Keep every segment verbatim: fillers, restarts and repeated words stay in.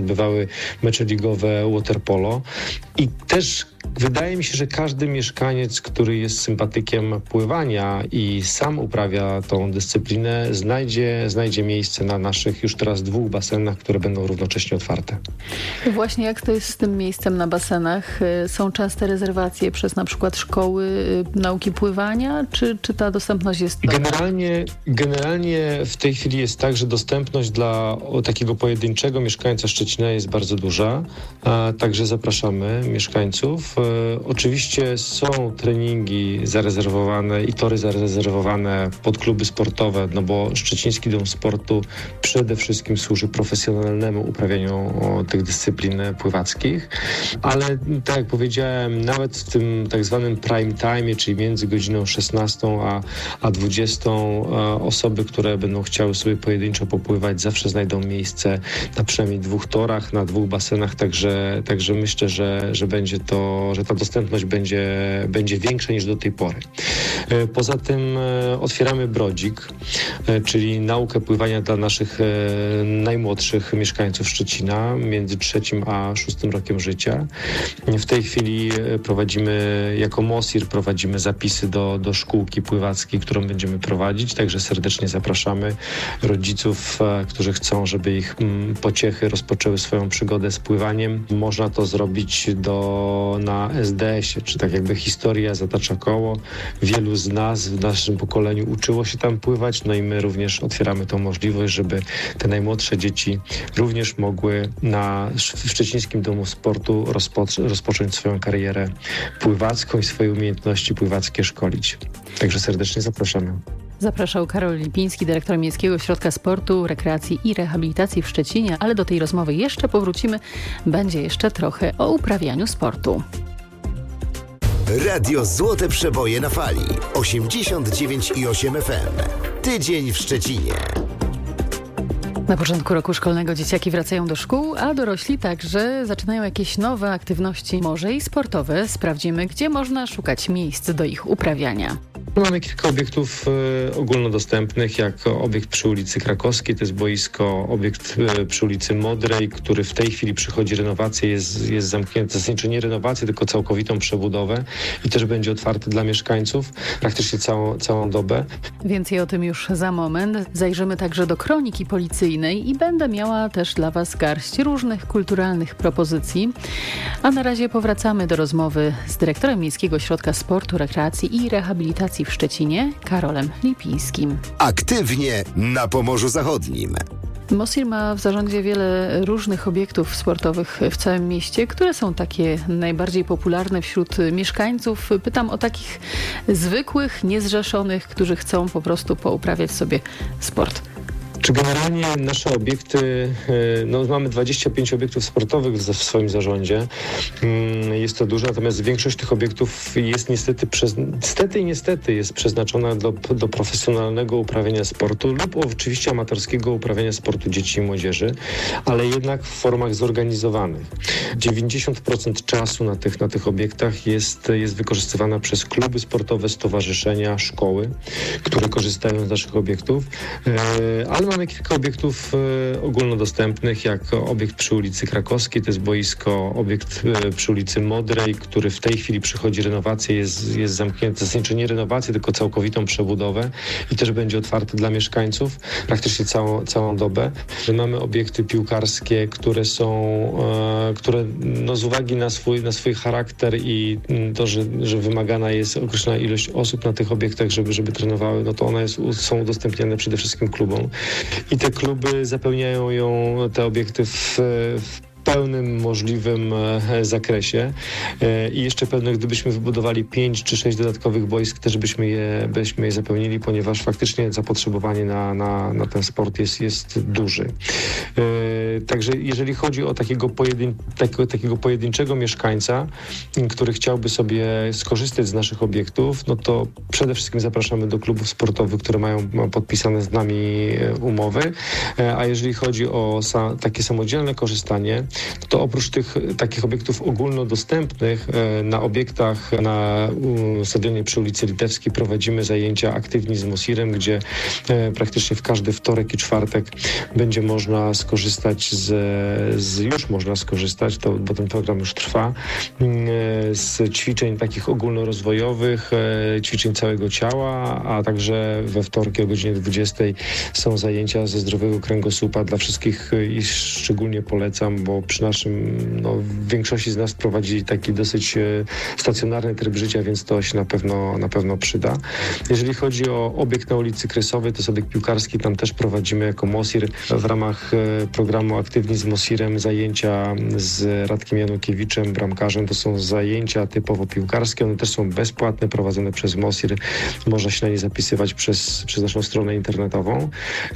odbywały mecze ligowe waterpolo i też wydaje mi się, że każdy mieszkaniec, który jest sympatykiem pływania i sam uprawia tą dyscyplinę, znajdzie, znajdzie miejsce na naszych już teraz dwóch basenach, które będą równocześnie otwarte. Właśnie jak to jest z tym miejscem na basenach? Są częste rezerwacje przez na przykład szkoły nauki pływania, czy, czy ta dostępność jest dobra? Generalnie, generalnie w tej chwili jest tak, że dostępność dla takiego pojedynczego mieszkańca Szczecina jest bardzo duża, a także zapraszamy mieszkańców. Oczywiście są treningi zarezerwowane i tory zarezerwowane pod kluby sportowe, no bo Szczeciński Dom Sportu przede wszystkim służy profesjonalnemu uprawianiu tych dyscyplin pływackich, ale tak jak powiedziałem, nawet w tym tak zwanym prime time, czyli między godziną szesnastą a, a dwudziestą osoby, które będą chciały sobie pojedynczo popływać, zawsze znajdą miejsce na przynajmniej dwóch torach, na dwóch basenach, także, także myślę, że, że będzie to że ta dostępność będzie, będzie większa niż do tej pory. Poza tym otwieramy Brodzik, czyli naukę pływania dla naszych najmłodszych mieszkańców Szczecina między trzecim a szóstym rokiem życia. W tej chwili prowadzimy, jako MOSIR prowadzimy zapisy do, do szkółki pływackiej, którą będziemy prowadzić, także serdecznie zapraszamy rodziców, którzy chcą, żeby ich pociechy rozpoczęły swoją przygodę z pływaniem. Można to zrobić do, na es de esie, czy tak jakby historia zatacza koło. Wielu z nas w naszym pokoleniu uczyło się tam pływać, no i my również otwieramy tą możliwość, żeby te najmłodsze dzieci również mogły na, w Szczecińskim Domu Sportu rozpoc- rozpocząć swoją karierę pływacką i swoje umiejętności pływackie szkolić. Także serdecznie zapraszamy. Zapraszał Karol Lipiński, dyrektor Miejskiego Ośrodka Sportu, Rekreacji i Rehabilitacji w Szczecinie, ale do tej rozmowy jeszcze powrócimy. Będzie jeszcze trochę o uprawianiu sportu. Radio Złote Przeboje na fali. osiemdziesiąt dziewięć i osiem F M. Tydzień w Szczecinie. Na początku roku szkolnego dzieciaki wracają do szkół, a dorośli także zaczynają jakieś nowe aktywności, może i sportowe. Sprawdzimy, gdzie można szukać miejsc do ich uprawiania. Mamy kilka obiektów e, ogólnodostępnych, jak obiekt przy ulicy Krakowskiej, to jest boisko, obiekt e, przy ulicy Modrej, który w tej chwili przychodzi renowację, jest, jest zamknięty, to znaczy nie renowację, tylko całkowitą przebudowę i też będzie otwarty dla mieszkańców praktycznie całą, całą dobę. Więcej o tym już za moment. Zajrzymy także do kroniki policyjnej i będę miała też dla Was garść różnych kulturalnych propozycji. A na razie powracamy do rozmowy z dyrektorem Miejskiego Ośrodka Sportu, Rekreacji i Rehabilitacji w Szczecinie, Karolem Lipińskim. Aktywnie na Pomorzu Zachodnim. MOSIR ma w zarządzie wiele różnych obiektów sportowych w całym mieście, które są takie najbardziej popularne wśród mieszkańców. Pytam o takich zwykłych, niezrzeszonych, którzy chcą po prostu pouprawiać sobie sport. Czy generalnie nasze obiekty, no mamy dwadzieścia pięć obiektów sportowych w swoim zarządzie, jest to dużo, natomiast większość tych obiektów jest niestety, przez, niestety i niestety jest przeznaczona do, do profesjonalnego uprawiania sportu lub oczywiście amatorskiego uprawiania sportu dzieci i młodzieży, ale jednak w formach zorganizowanych. dziewięćdziesiąt procent czasu na tych, na tych obiektach jest, jest wykorzystywana przez kluby sportowe, stowarzyszenia, szkoły, które korzystają z naszych obiektów, ale mamy kilka obiektów e, ogólnodostępnych, jak obiekt przy ulicy Krakowskiej, to jest boisko, obiekt e, przy ulicy Modrej, który w tej chwili przychodzi renowację, jest, jest zamknięty, to znaczy nie renowację, tylko całkowitą przebudowę i też będzie otwarty dla mieszkańców praktycznie całą, całą dobę. Mamy obiekty piłkarskie, które są, e, które no, z uwagi na swój, na swój charakter i to, że, że wymagana jest określona ilość osób na tych obiektach, żeby, żeby trenowały, no to one jest, są udostępniane przede wszystkim klubom. I te kluby zapełniają ją, te obiekty w, w pełnym możliwym zakresie i jeszcze pewno gdybyśmy wybudowali pięć czy sześć dodatkowych boisk, też byśmy je, byśmy je zapełnili, ponieważ faktycznie zapotrzebowanie na, na, na ten sport jest, jest duży. Także jeżeli chodzi o takiego, pojedyn, takiego, takiego pojedynczego mieszkańca, który chciałby sobie skorzystać z naszych obiektów, no to przede wszystkim zapraszamy do klubów sportowych, które mają podpisane z nami umowy, a jeżeli chodzi o sa, takie samodzielne korzystanie, to oprócz tych takich obiektów ogólnodostępnych na obiektach na stadionie przy ulicy Litewskiej prowadzimy zajęcia Aktywni z Mosirem, gdzie praktycznie w każdy wtorek i czwartek będzie można skorzystać z, z już można skorzystać, to, bo ten program już trwa, z ćwiczeń takich ogólnorozwojowych, ćwiczeń całego ciała, a także we wtorki o godzinie dwudziestej są zajęcia ze zdrowego kręgosłupa dla wszystkich i szczególnie polecam, bo przy naszym, no, większości z nas prowadzi taki dosyć stacjonarny tryb życia, więc to się na pewno, na pewno przyda. Jeżeli chodzi o obiekt na ulicy Kresowej, to jest obiekt piłkarski, tam też prowadzimy jako Mosir w ramach programu Aktywni z Mosirem zajęcia z Radkiem Janukiewiczem, bramkarzem. To są zajęcia typowo piłkarskie, one też są bezpłatne, prowadzone przez Mosir. Można się na nie zapisywać przez, przez naszą stronę internetową.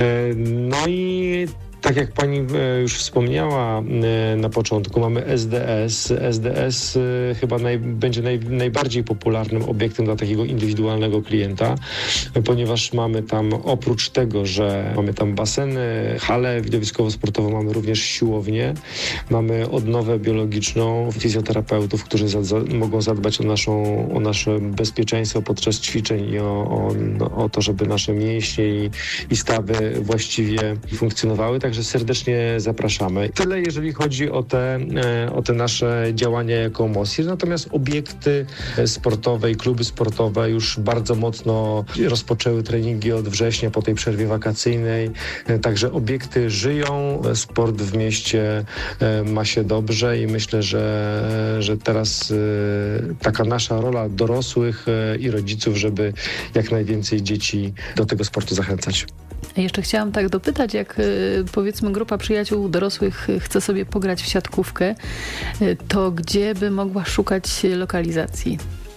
No i tak jak pani już wspomniała na początku, mamy S D S. S D S chyba naj, będzie naj, najbardziej popularnym obiektem dla takiego indywidualnego klienta, ponieważ mamy tam oprócz tego, że mamy tam baseny, halę widowiskowo-sportową, mamy również siłownię, mamy odnowę biologiczną, fizjoterapeutów, którzy za, za, mogą zadbać o, naszą, o nasze bezpieczeństwo podczas ćwiczeń i o, o, no, o to, żeby nasze mięśnie i, i stawy właściwie funkcjonowały. Tak Także serdecznie zapraszamy. Tyle, jeżeli chodzi o te, o te nasze działania jako Mosir. Natomiast obiekty sportowe i kluby sportowe już bardzo mocno rozpoczęły treningi od września po tej przerwie wakacyjnej. Także obiekty żyją, sport w mieście ma się dobrze i myślę, że, że teraz taka nasza rola dorosłych i rodziców, żeby jak najwięcej dzieci do tego sportu zachęcać. Jeszcze chciałam tak dopytać, jak powiedzmy grupa przyjaciół dorosłych chce sobie pograć w siatkówkę, to gdzie by mogła szukać lokalizacji?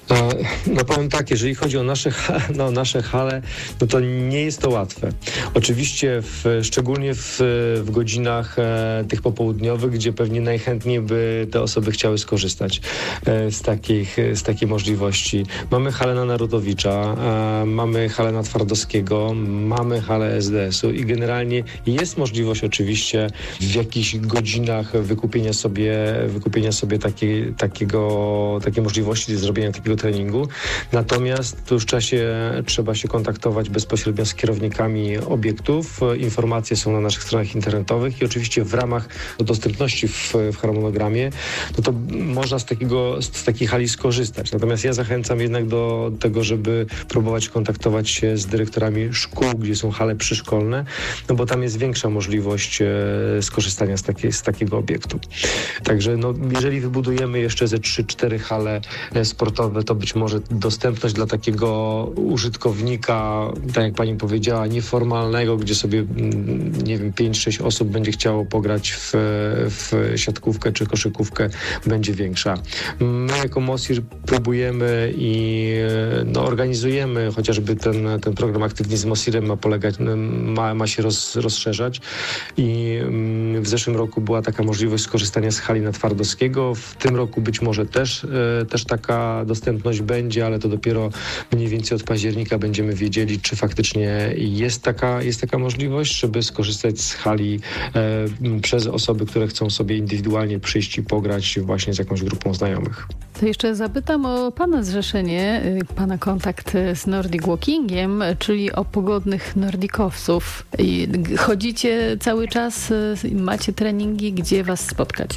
No powiem tak, jeżeli chodzi o nasze, no, nasze hale, no to nie jest to łatwe. Oczywiście w, szczególnie w, w godzinach e, tych popołudniowych, gdzie pewnie najchętniej by te osoby chciały skorzystać e, z, takich, z takiej możliwości. Mamy halę na Narodowicza, e, mamy halę na Twardowskiego, mamy halę S D S-u i generalnie jest możliwość oczywiście w jakichś godzinach wykupienia sobie, wykupienia sobie takiej, takiego, takiej możliwości zrobienia takiego treningu. Natomiast tu już czasie trzeba się kontaktować bezpośrednio z kierownikami obiektów. Informacje są na naszych stronach internetowych i oczywiście w ramach dostępności w, w harmonogramie, no to można z takiego, z takiej hali skorzystać. Natomiast ja zachęcam jednak do tego, żeby próbować kontaktować się z dyrektorami szkół, gdzie są hale przyszkolne, no bo tam jest większa możliwość e, skorzystania z, takie, z takiego obiektu. Także no, jeżeli wybudujemy jeszcze ze trzy cztery hale sportowe, to być może dostępność dla takiego użytkownika, tak jak pani powiedziała, nieformalnego, gdzie sobie, nie wiem, pięć sześć osób będzie chciało pograć w, w siatkówkę czy koszykówkę, będzie większa. My jako Mosir próbujemy i no, organizujemy, chociażby ten, ten program Aktywni z Mosirem ma polegać, ma, ma się roz, rozszerzać i w zeszłym roku była taka możliwość skorzystania z hali na Twardowskiego. W tym roku być może też, też taka dostępność będzie, ale to dopiero mniej więcej od października będziemy wiedzieli, czy faktycznie jest taka, jest taka możliwość, żeby skorzystać z hali e, przez osoby, które chcą sobie indywidualnie przyjść i pograć właśnie z jakąś grupą znajomych. To jeszcze zapytam o pana zrzeszenie, pana kontakt z Nordic Walkingiem, czyli o pogodnych nordikowców. I chodzicie cały czas, macie treningi, gdzie was spotkać?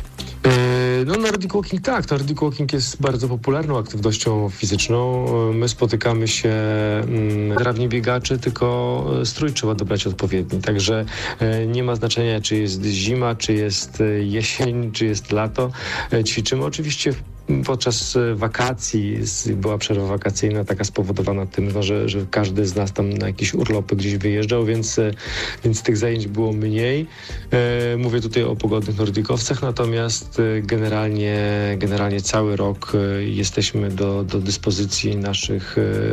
No Nordic Walking tak, Nordic Walking jest bardzo popularną aktywnością fizyczną. My spotykamy się trawni biegaczy, tylko strój trzeba dobrać odpowiedni. Także nie ma znaczenia, czy jest zima, czy jest jesień, czy jest lato. Ćwiczymy oczywiście podczas wakacji, była przerwa wakacyjna taka spowodowana tym, no, że, że każdy z nas tam na jakieś urlopy gdzieś wyjeżdżał, więc, więc tych zajęć było mniej. E, mówię tutaj o pogodnych nordykowcach, natomiast generalnie, generalnie cały rok jesteśmy do, do dyspozycji naszych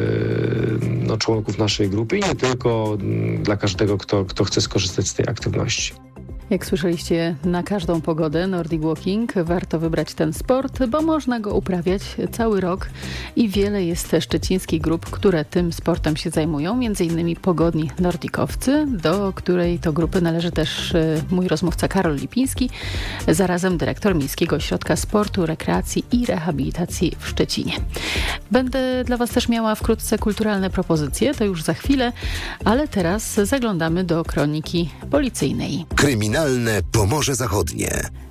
no, członków naszej grupy i nie tylko, dla każdego, kto, kto chce skorzystać z tej aktywności. Jak słyszeliście, na każdą pogodę Nordic Walking warto wybrać ten sport, bo można go uprawiać cały rok i wiele jest szczecińskich grup, które tym sportem się zajmują, między innymi Pogodni Nordikowcy, do której to grupy należy też mój rozmówca Karol Lipiński, zarazem dyrektor Miejskiego Ośrodka Sportu, Rekreacji i Rehabilitacji w Szczecinie. Będę dla Was też miała wkrótce kulturalne propozycje, to już za chwilę, ale teraz zaglądamy do kroniki policyjnej. Kryminalne Pomorze Zachodnie.